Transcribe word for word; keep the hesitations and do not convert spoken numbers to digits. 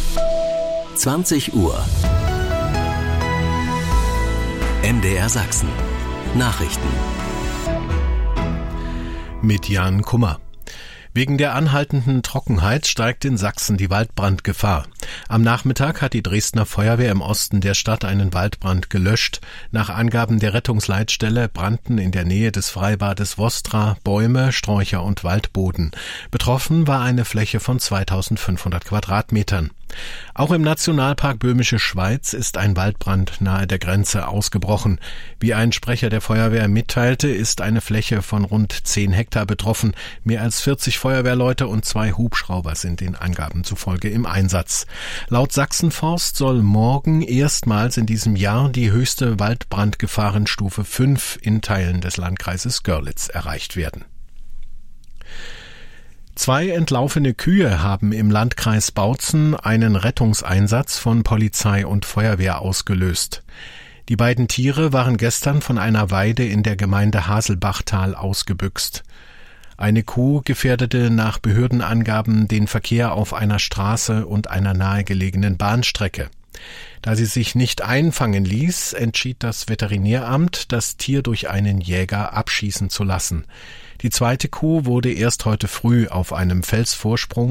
zwanzig Uhr. M D R Sachsen. Nachrichten. Mit Jan Kummer. Wegen der anhaltenden Trockenheit steigt in Sachsen die Waldbrandgefahr. Am Nachmittag hat die Dresdner Feuerwehr im Osten der Stadt einen Waldbrand gelöscht. Nach Angaben der Rettungsleitstelle brannten in der Nähe des Freibades Vostra Bäume, Sträucher und Waldboden. Betroffen war eine Fläche von zweitausendfünfhundert Quadratmetern. Auch im Nationalpark Böhmische Schweiz ist ein Waldbrand nahe der Grenze ausgebrochen. Wie ein Sprecher der Feuerwehr mitteilte, ist eine Fläche von rund zehn Hektar betroffen. Mehr als vierzig Feuerwehrleute und zwei Hubschrauber sind den Angaben zufolge im Einsatz. Laut Sachsenforst soll morgen erstmals in diesem Jahr die höchste Waldbrandgefahrenstufe fünf in Teilen des Landkreises Görlitz erreicht werden. Zwei entlaufene Kühe haben im Landkreis Bautzen einen Rettungseinsatz von Polizei und Feuerwehr ausgelöst. Die beiden Tiere waren gestern von einer Weide in der Gemeinde Haselbachtal ausgebüxt. Eine Kuh gefährdete nach Behördenangaben den Verkehr auf einer Straße und einer nahegelegenen Bahnstrecke. Da sie sich nicht einfangen ließ, entschied das Veterinäramt, das Tier durch einen Jäger abschießen zu lassen. Die zweite Kuh wurde erst heute früh auf einem Felsvorsprung